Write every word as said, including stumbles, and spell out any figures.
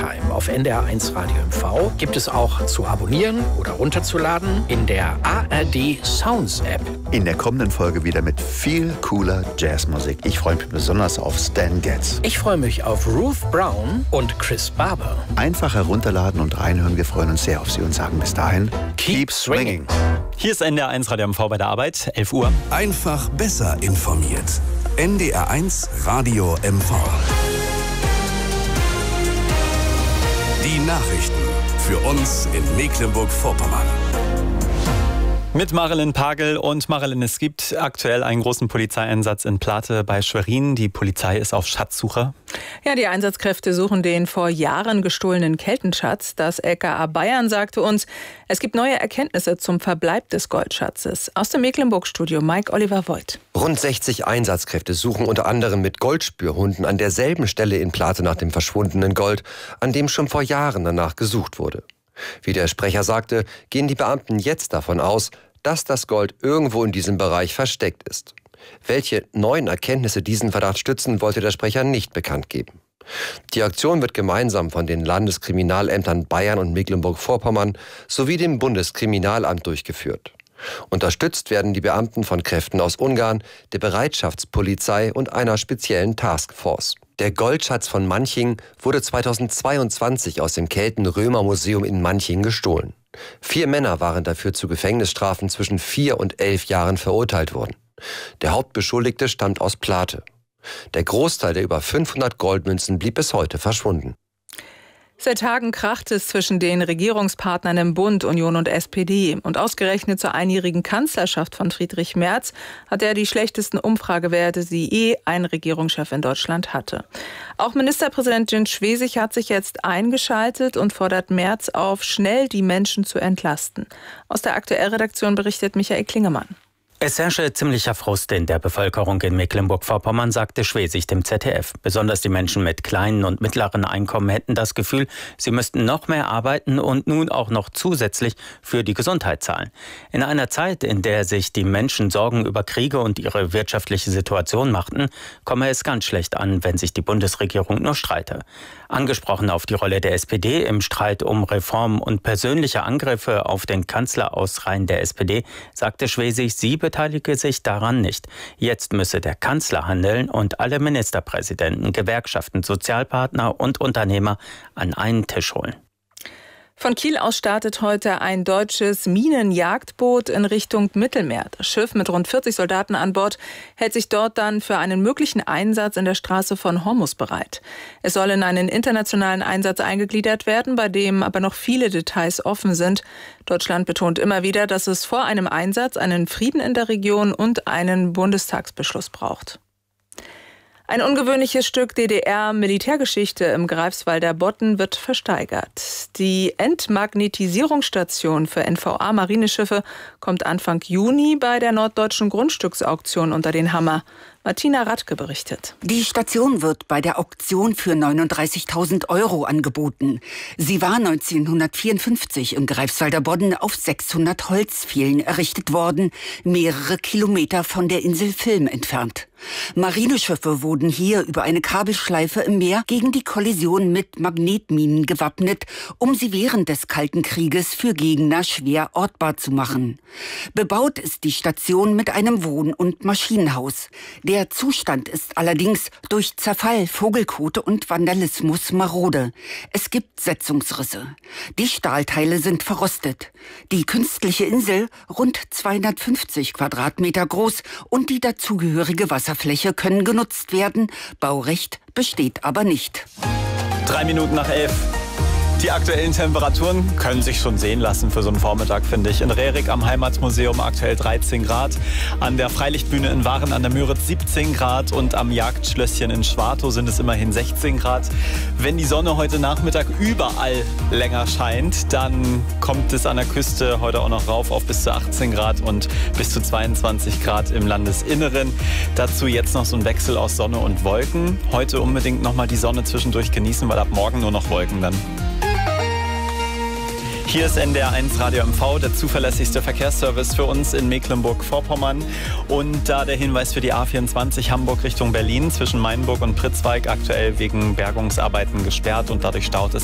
Primetime auf N D R eins Radio M V gibt es auch zu abonnieren oder runterzuladen in der A R D Sounds App. In der kommenden Folge wieder mit viel cooler Jazzmusik. Ich freue mich besonders auf Stan Getz. Ich freue mich auf Ruth Brown und Chris Barber. Einfach herunterladen und reinhören. Wir freuen uns sehr auf Sie und sagen bis dahin, keep swinging. Hier ist N D R eins Radio M V bei der Arbeit, elf Uhr. Einfach besser informiert. N D R eins Radio M V. Die Nachrichten für uns in Mecklenburg-Vorpommern. Mit Marilyn Pagel. Und Marilyn, es gibt aktuell einen großen Polizeieinsatz in Plate bei Schwerin. Die Polizei ist auf Schatzsuche. Ja, die Einsatzkräfte suchen den vor Jahren gestohlenen Keltenschatz. Das L K A Bayern sagte uns, es gibt neue Erkenntnisse zum Verbleib des Goldschatzes. Aus dem Mecklenburg-Studio Mike Oliver Voigt. Rund sechzig Einsatzkräfte suchen unter anderem mit Goldspürhunden an derselben Stelle in Plate nach dem verschwundenen Gold, an dem schon vor Jahren danach gesucht wurde. Wie der Sprecher sagte, gehen die Beamten jetzt davon aus, dass das Gold irgendwo in diesem Bereich versteckt ist. Welche neuen Erkenntnisse diesen Verdacht stützen, wollte der Sprecher nicht bekannt geben. Die Aktion wird gemeinsam von den Landeskriminalämtern Bayern und Mecklenburg-Vorpommern sowie dem Bundeskriminalamt durchgeführt. Unterstützt werden die Beamten von Kräften aus Ungarn, der Bereitschaftspolizei und einer speziellen Taskforce. Der Goldschatz von Manching wurde zweitausendzweiundzwanzig aus dem Kelten-Römer-Museum in Manching gestohlen. Vier Männer waren dafür zu Gefängnisstrafen zwischen vier und elf Jahren verurteilt worden. Der Hauptbeschuldigte stammt aus Plate. Der Großteil der über fünfhundert Goldmünzen blieb bis heute verschwunden. Seit Tagen kracht es zwischen den Regierungspartnern im Bund, Union und S P D. Und ausgerechnet zur einjährigen Kanzlerschaft von Friedrich Merz hat er die schlechtesten Umfragewerte, die je ein Regierungschef in Deutschland hatte. Auch Ministerpräsidentin Schwesig hat sich jetzt eingeschaltet und fordert Merz auf, schnell die Menschen zu entlasten. Aus der Aktuellredaktion berichtet Michael Klingemann. Es herrsche ziemlicher Frust in der Bevölkerung in Mecklenburg-Vorpommern, sagte Schwesig dem Z D F. Besonders die Menschen mit kleinen und mittleren Einkommen hätten das Gefühl, sie müssten noch mehr arbeiten und nun auch noch zusätzlich für die Gesundheit zahlen. In einer Zeit, in der sich die Menschen Sorgen über Kriege und ihre wirtschaftliche Situation machten, komme es ganz schlecht an, wenn sich die Bundesregierung nur streite. Angesprochen auf die Rolle der S P D im Streit um Reformen und persönliche Angriffe auf den Kanzler aus Reihen der S P D, sagte Schwesig, sie beteilige sich daran nicht. Jetzt müsse der Kanzler handeln und alle Ministerpräsidenten, Gewerkschaften, Sozialpartner und Unternehmer an einen Tisch holen. Von Kiel aus startet heute ein deutsches Minenjagdboot in Richtung Mittelmeer. Das Schiff mit rund vierzig Soldaten an Bord hält sich dort dann für einen möglichen Einsatz in der Straße von Hormuz bereit. Es soll in einen internationalen Einsatz eingegliedert werden, bei dem aber noch viele Details offen sind. Deutschland betont immer wieder, dass es vor einem Einsatz einen Frieden in der Region und einen Bundestagsbeschluss braucht. Ein ungewöhnliches Stück D D R-Militärgeschichte im Greifswalder Bodden wird versteigert. Die Entmagnetisierungsstation für N V A-Marineschiffe kommt Anfang Juni bei der Norddeutschen Grundstücksauktion unter den Hammer. Martina Radke berichtet. Die Station wird bei der Auktion für neununddreißigtausend Euro angeboten. Sie war neunzehnhundertvierundfünfzig im Greifswalder Bodden auf sechshundert Holzpfählen errichtet worden, mehrere Kilometer von der Insel Vilm entfernt. Marineschiffe wurden hier über eine Kabelschleife im Meer gegen die Kollision mit Magnetminen gewappnet, um sie während des Kalten Krieges für Gegner schwer ortbar zu machen. Bebaut ist die Station mit einem Wohn- und Maschinenhaus. Der Zustand ist allerdings durch Zerfall, Vogelkote und Vandalismus marode. Es gibt Setzungsrisse. Die Stahlteile sind verrostet. Die künstliche Insel, rund zweihundertfünfzig Quadratmeter groß, und die dazugehörige Wasserfläche können genutzt werden. Baurecht besteht aber nicht. Drei Minuten nach elf. Die aktuellen Temperaturen können sich schon sehen lassen für so einen Vormittag, finde ich. In Rerik am Heimatmuseum aktuell dreizehn Grad, an der Freilichtbühne in Waren an der Müritz siebzehn Grad und am Jagdschlösschen in Schwartow sind es immerhin sechzehn Grad. Wenn die Sonne heute Nachmittag überall länger scheint, dann kommt es an der Küste heute auch noch rauf auf bis zu achtzehn Grad und bis zu zweiundzwanzig Grad im Landesinneren. Dazu jetzt noch so ein Wechsel aus Sonne und Wolken. Heute unbedingt noch mal die Sonne zwischendurch genießen, weil ab morgen nur noch Wolken dann. Hier ist N D R eins Radio M V, der zuverlässigste Verkehrsservice für uns in Mecklenburg-Vorpommern. Und da der Hinweis für die A vierundzwanzig Hamburg Richtung Berlin zwischen Mainburg und Pritzwalk aktuell wegen Bergungsarbeiten gesperrt und dadurch staut es